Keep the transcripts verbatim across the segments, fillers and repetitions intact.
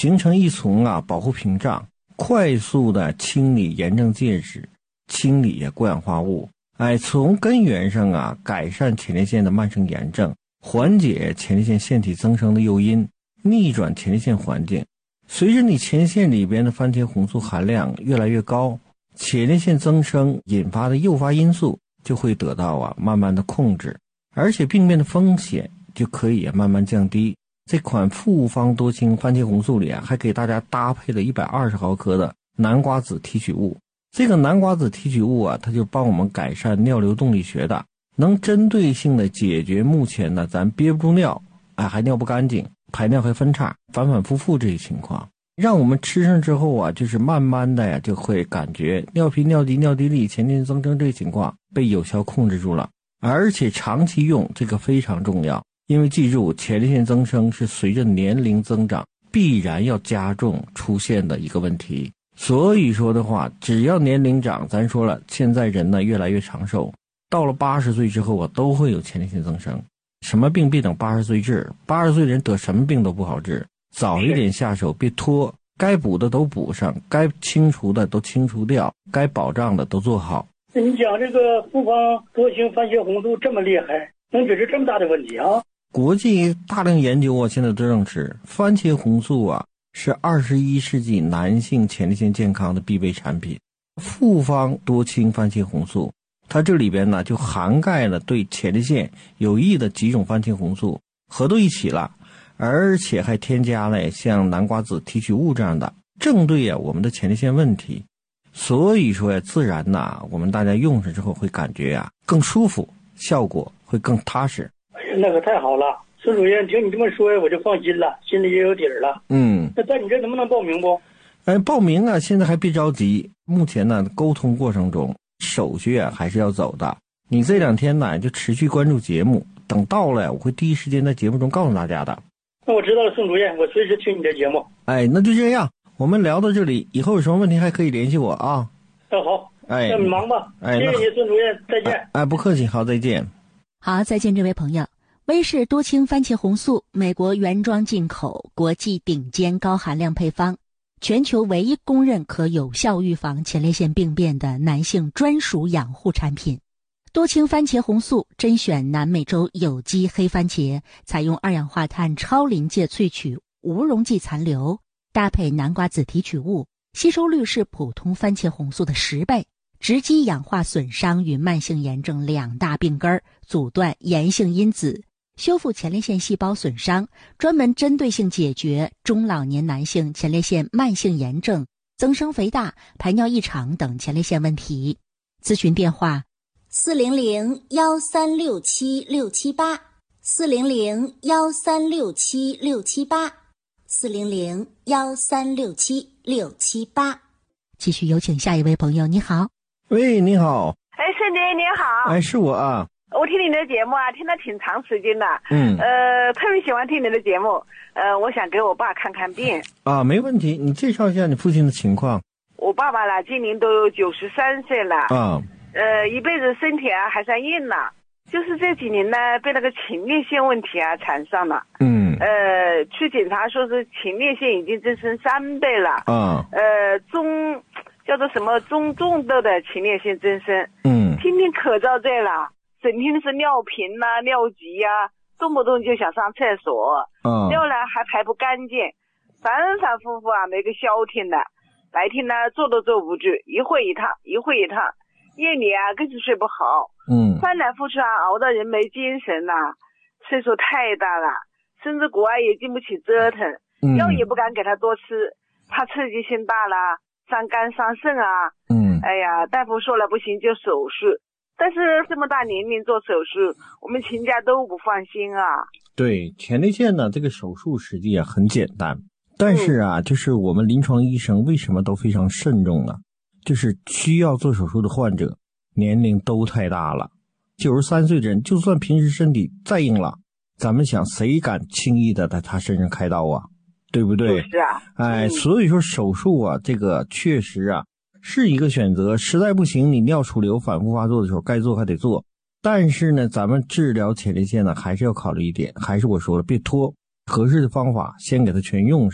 形成一层啊保护屏障，快速的清理炎症介质，清理过氧化物，哎，从根源上啊改善前列腺的慢性炎症，缓解前列腺腺体增生的诱因，逆转前列腺环境。随着你前列腺里边的番茄红素含量越来越高，前列腺增生引发的诱发因素就会得到啊慢慢的控制，而且病变的风险就可以慢慢降低。这款复方多氢番茄红素里啊，还给大家搭配了一百二十毫克的南瓜子提取物。这个南瓜子提取物啊，它就帮我们改善尿流动力学的，能针对性的解决目前呢咱憋不住尿，哎，还尿不干净，排尿还分叉，反反复复这些情况。让我们吃上之后啊，就是慢慢的呀，就会感觉尿频、尿急、尿滴沥、前列腺增生这个情况被有效控制住了。而且长期用这个非常重要，因为记住，前列腺增生是随着年龄增长必然要加重出现的一个问题。所以说的话，只要年龄长，咱说了，现在人呢越来越长寿，到了八十岁之后啊，都会有前列腺增生。什么病别等八十岁治，八十岁人得什么病都不好治，早一点下手，别拖，该补的都补上，该清除的都清除掉，该保障的都做好。 那你讲这个复方多氢番茄红素这么厉害，能解决这么大的问题啊？ 国际大量研究啊，现在都证实番茄红素啊是二十一世纪男性前列腺健康的必备产品。复方多氢番茄红素，它这里边呢就涵盖了对前列腺有益的几种番茄红素合到一起了，而且还添加了像南瓜子提取物这样的，正对啊我们的前列腺问题。所以说呀，自然呐，我们大家用上之后会感觉呀更舒服，效果会更踏实。 哎呀，那可太好了，孙主任，听你这么说我就放心了，心里也有底儿了。 嗯， 那在你这能不能报名不？ 哎，报名啊，现在还别着急，目前呢沟通过程中，手续啊还是要走的。你这两天呢就持续关注节目，等到了我会第一时间在节目中告诉大家的。 那我知道了，孙主任，我随时听你的节目。 哎，那就这样，我们聊到这里，以后有什么问题还可以联系我啊。 那好， 哎， 那你忙吧。 哎， 谢谢你，孙主任，再见。 哎，哎不客气，好，再见。 好，再见，这位朋友。威氏多氢番茄红素，美国原装进口，国际顶尖高含量配方，全球唯一公认可有效预防前列腺病变的男性专属养护产品。多氢番茄红素甄选南美洲有机黑番茄，采用二氧化碳超临界萃取无溶剂残留，搭配南瓜子提取物，吸收率是普通番茄红素的十倍，直击氧化损伤与慢性炎症两大病根，阻断炎性因子，修复前列腺细胞损伤，专门针对性解决中老年男性前列腺慢性炎症、增生肥大、排尿异常等前列腺问题。咨询电话四零零幺三六七六七八，四零零幺三六七六七八，四零零幺三六七六七八。 继续有请下一位朋友，你好。 喂，你好。 哎，孙姐你好。 哎，是我啊。 我听你的节目啊，听了挺长时间了。 嗯。 呃，特别喜欢听你的节目。呃，我想给我爸看看病。 啊，没问题，你介绍一下你父亲的情况。 我爸爸啦，今年都九十三岁了。 啊。 呃，一辈子身体啊还算硬了，就是这几年呢，被那个前列腺问题啊缠上了。 嗯。 呃，去检查说是前列腺已经增生三倍了。 啊。 呃，中叫做什么中重度的前列腺增生。 嗯。 天天可遭罪了，整天是尿频呐、啊、尿急呀、啊，动不动就想上厕所。 啊。 尿呢还排不干净，反反复复啊，没个消停的。白天呢坐都坐不住，一会一趟，一会一趟。夜里啊更是睡不好， 嗯， 翻来覆去啊，熬得人没精神呐、啊，岁数太大了，甚至国外也经不起折腾， 嗯， 药也不敢给他多吃，怕刺激性大了，伤肝伤肾啊， 嗯， 哎呀，大夫说了不行就手术，但是这么大年龄做手术，我们全家都不放心啊。 对，前列腺呢，这个手术实际啊很简单，但是啊，嗯、就是我们临床医生为什么都非常慎重呢？就是需要做手术的患者年龄都太大了，九十三岁的人就算平时身体再硬朗，咱们想谁敢轻易的在他身上开刀啊，对不对？ 是啊， 哎， 嗯、 所以说手术啊，这个确实啊是一个选择，实在不行你尿储留反复发作的时候该做还得做，但是呢咱们治疗前列腺呢还是要考虑一点，还是我说了别拖，合适的方法先给它全用上，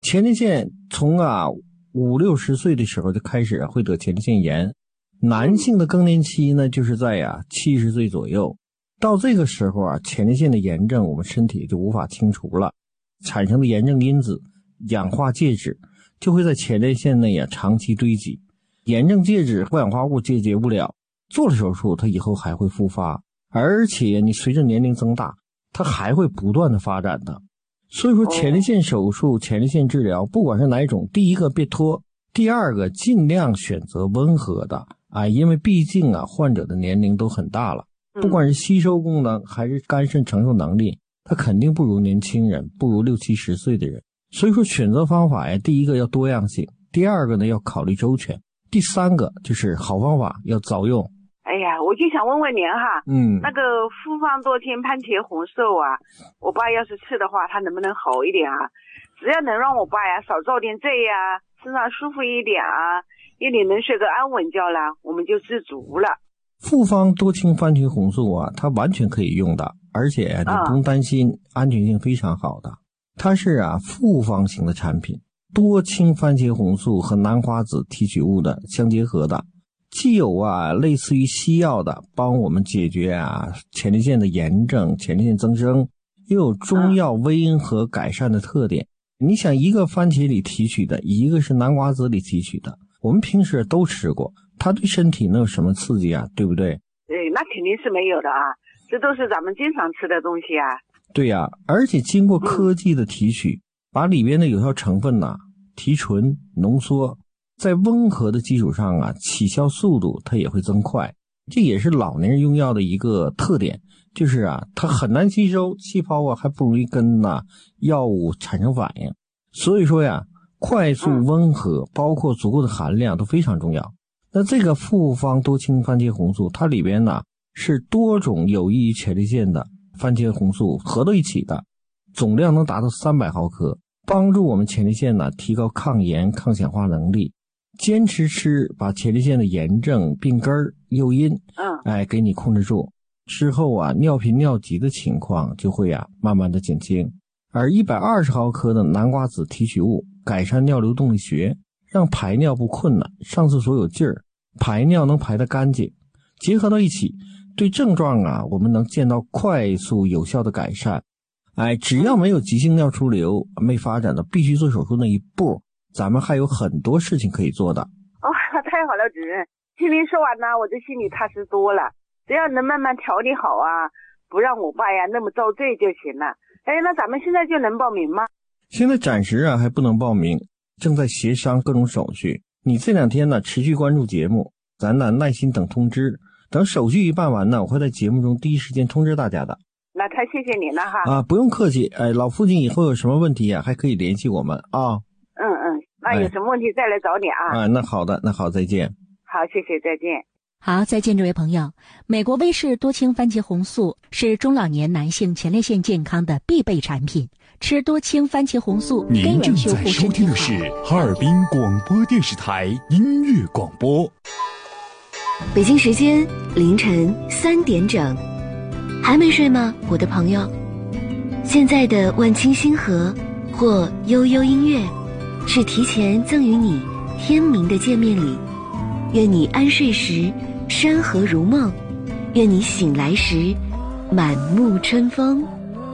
前列腺从啊五六十岁的时候就开始会得前列腺炎，男性的更年期呢就是在呀七十岁左右。到这个时候啊，前列腺的炎症我们身体就无法清除了，产生的炎症因子氧化介质就会在前列腺内啊长期堆积，炎症介质过氧化物解决不了，做了手术它以后还会复发，而且你随着年龄增大它还会不断的发展的。所以说前列腺手术、前列腺治疗不管是哪一种，第一个别拖，第二个尽量选择温和的啊，因为毕竟啊患者的年龄都很大了，不管是吸收功能还是肝肾承受能力，他肯定不如年轻人，不如六七十岁的人。所以说选择方法呀，第一个要多样性，第二个呢要考虑周全，第三个就是好方法要早用。 哎呀，我就想问问您哈， 嗯， 那个复方多清番茄红素啊，我爸要是吃的话，他能不能好一点啊？只要能让我爸呀少遭点罪呀，身上舒服一点啊，夜里能睡个安稳觉啦，我们就知足了。 复方多清番茄红素啊，它完全可以用的，而且你不用担心，安全性非常好的。它是啊复方型的产品，多清番茄红素和南瓜子提取物的相结合的，既有啊类似于西药的帮我们解决啊前列腺的炎症、前列腺增生，又有中药微温和改善的特点。你想一个番茄里提取的，一个是南瓜子里提取的，我们平时都吃过，它对身体能有什么刺激啊？对不对？ 对，那肯定是没有的啊，这都是咱们经常吃的东西啊。 对呀、啊，而且经过科技的提取，嗯、把里边的有效成分呐、啊、提纯浓缩，在温和的基础上啊，起效速度它也会增快。这也是老年人用药的一个特点，就是啊，它很难吸收，气泡啊还不容易跟呐、啊、药物产生反应。所以说呀，快速温和，包括足够的含量都非常重要。那这个复方多清番茄红素，它里边呢是多种有益于前列腺的番茄红素合到一起的，总量能达到三百毫克，帮助我们前列腺呢提高抗炎抗氧化能力。坚持吃，把前列腺的炎症病根儿诱因嗯哎给你控制住之后啊，尿频尿急的情况就会啊慢慢的减轻。而一百二十毫克的南瓜子提取物改善尿流动力学，让排尿不困难，上厕所有劲儿，排尿能排得干净，结合到一起，对症状啊我们能见到快速有效的改善。哎，只要没有急性尿出流，没发展到必须做手术那一步，咱们还有很多事情可以做的。 哦，太好了，主任，听您说完呢，我这心里踏实多了。只要能慢慢调理好啊，不让我爸呀那么遭罪就行了。哎，那咱们现在就能报名吗？ 现在暂时啊还不能报名，正在协商各种手续。你这两天呢持续关注节目，咱呢耐心等通知。等手续一办完呢，我会在节目中第一时间通知大家的。 那太谢谢您了哈。 啊，不用客气。哎，老父亲以后有什么问题啊，还可以联系我们啊。 嗯嗯，那有什么问题再来找你啊。 啊，那好的，那好，再见。 好，谢谢，再见。 好，再见，这位朋友。美国威氏多清番茄红素是中老年男性前列腺健康的必备产品。吃多清番茄红素， 您正在收听的是哈尔滨广播电视台音乐广播。 北京时间凌晨三点整，还没睡吗，我的朋友？现在的万青星河或悠悠音乐，是提前赠予你天明的见面礼。愿你安睡时山河如梦，愿你醒来时满目春风。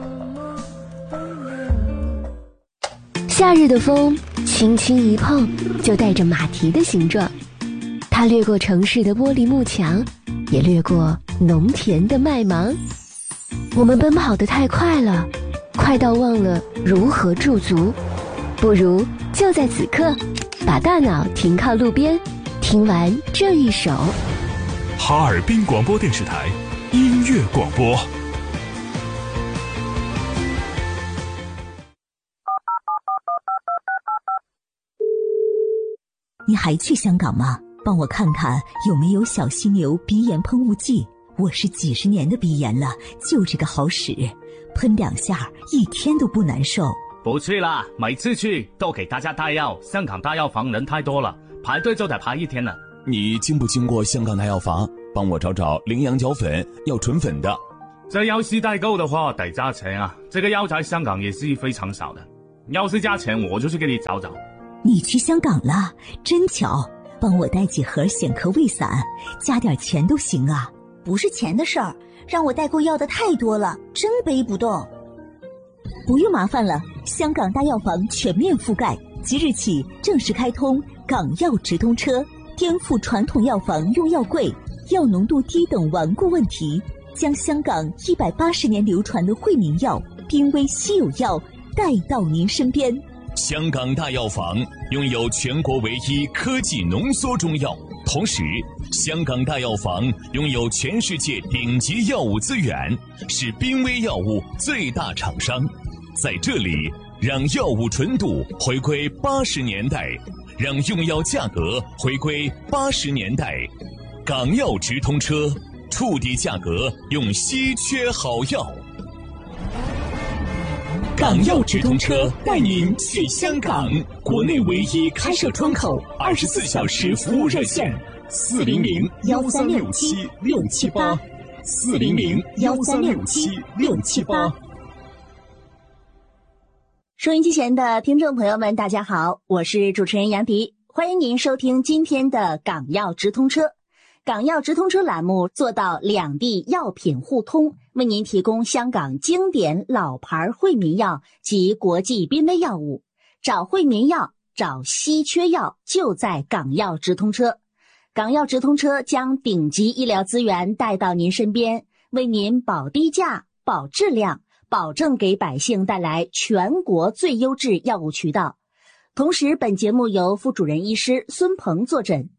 夏日的风轻轻一碰，就带着马蹄的形状，它掠过城市的玻璃幕墙，也掠过农田的麦芒。我们奔跑得太快了，快到忘了如何驻足。不如就在此刻，把大脑停靠路边，听完这一首哈尔滨广播电视台音乐广播。 你还去香港吗？帮我看看有没有小犀牛鼻炎喷雾剂，我是几十年的鼻炎了，就这个好使，喷两下一天都不难受。 不去了，每次去都给大家带药，香港大药房人太多了，排队就得排一天了。 你经不经过香港大药房？帮我找找羚羊角粉，要纯粉的。 这药是代购的话得加钱啊，这个药在香港也是非常少的。 要是加钱，我就去给你找找。 你去香港了，真巧，帮我带几盒显壳胃散，加点钱都行啊。 不是钱的事儿，让我代购要的太多了，真背不动。 不用麻烦了，香港大药房全面覆盖，即日起正式开通港药直通车，颠覆传统药房用药贵、药浓度低等顽固问题，将香港一百八十年流传的惠民药、濒危稀有药带到您身边。 香港大药房拥有全国唯一科技浓缩中药，同时香港大药房拥有全世界顶级药物资源，是濒危药物最大厂商。在这里，让药物纯度回归八十年代，让用药价格回归八十年代。港药直通车，触底价格用稀缺好药。港药直通车带您去香港，国内唯一开设窗口，二十四小时服务热线：四零零幺三六七六七八，四零零幺三六七六七八。 收音机前的听众朋友们，大家好，我是主持人杨迪，欢迎您收听今天的港药直通车。港药直通车栏目做到两地药品互通，为您提供香港经典老牌惠民药及国际濒危药物。找惠民药，找稀缺药，就在港药直通车。港药直通车将顶级医疗资源带到您身边，为您保低价、保质量，保证给百姓带来全国最优质药物渠道。同时，本节目由副主任医师孙鹏坐诊。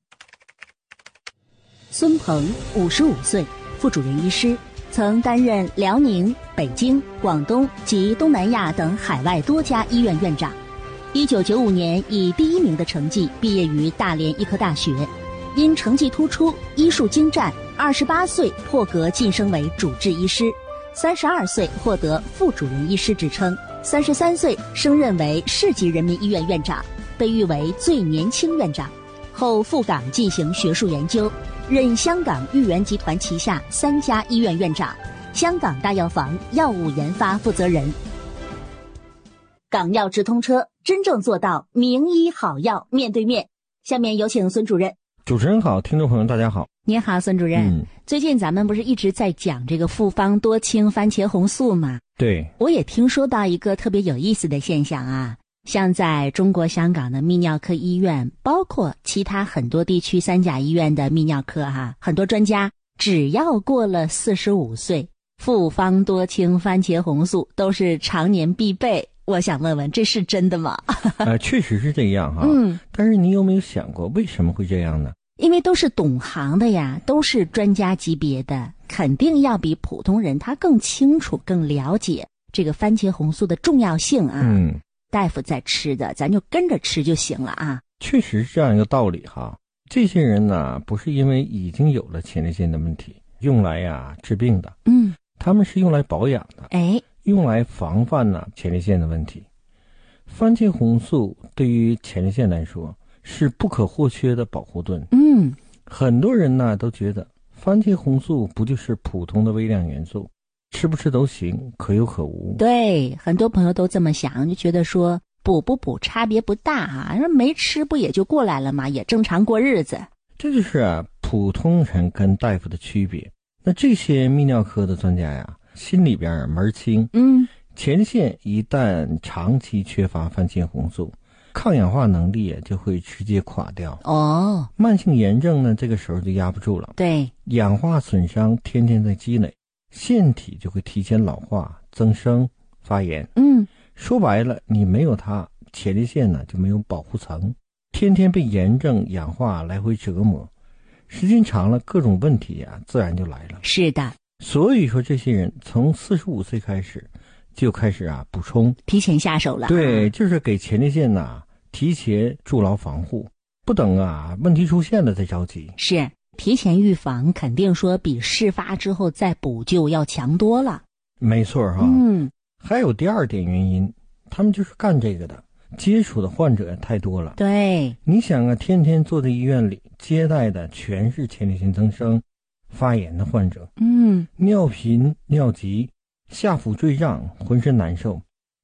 孙鹏，五十五岁，副主任医师，曾担任辽宁、北京、广东及东南亚等海外多家医院院长。一九九五年以第一名的成绩毕业于大连医科大学，因成绩突出、医术精湛，二十八岁破格晋升为主治医师，三十二岁获得副主任医师职称，三十三岁升任为市级人民医院院长，被誉为最年轻院长。后赴港进行学术研究，任香港裕元集团旗下三家医院院长，香港大药房药物研发负责人。港药直通车真正做到名医好药面对面。下面有请孙主任。 主持人好，听众朋友大家好。 您好，孙主任。嗯，最近咱们不是一直在讲这个复方多清番茄红素吗？ 对， 我也听说到一个特别有意思的现象啊，像在中国香港的泌尿科医院，包括其他很多地区三甲医院的泌尿科哈、啊，很多专家只要过了四十五岁，复方多清番茄红素都是常年必备。我想问问，这是真的吗？ 呃，确实是这样哈。嗯，但是你有没有想过为什么会这样呢？ 因为都是懂行的呀，都是专家级别的，肯定要比普通人他更清楚、更了解这个番茄红素的重要性啊。嗯，大夫在吃的，咱就跟着吃就行了啊。 确实是这样一个道理哈。这些人呢，不是因为已经有了前列腺的问题，用来呀治病的。嗯，他们是用来保养的。哎。用来防范呢前列腺的问题。番茄红素对于前列腺来说是不可或缺的保护盾。嗯，很多人呢都觉得番茄红素不就是普通的微量元素，吃不吃都行，可有可无。 对，很多朋友都这么想，就觉得说补不补差别不大啊，说没吃不也就过来了嘛，也正常过日子。 这就是啊普通人跟大夫的区别。那这些泌尿科的专家呀，心里边门清，嗯，前列腺一旦长期缺乏番茄红素，抗氧化能力就会直接垮掉。哦，慢性炎症呢，这个时候就压不住了。对，氧化损伤天天在积累，腺体就会提前老化、增生、发炎。嗯，说白了，你没有它，前列腺呢就没有保护层，天天被炎症、氧化来回折磨，时间长了，各种问题啊，自然就来了。 是的。 所以说这些人从四十五岁开始就开始啊补充， 提前下手了。 对，就是给前列腺呐、啊、提前筑牢防护，不等啊问题出现了再着急。 是，提前预防肯定说比事发之后再补救要强多了。 没错哈。嗯，还有第二点原因，他们就是干这个的，接触的患者太多了。对，你想啊，天天坐在医院里接待的全是前列腺增生、发炎的患者，嗯，尿频、尿急、下腹坠胀、浑身难受，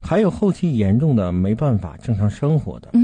还有后期严重的没办法正常生活的。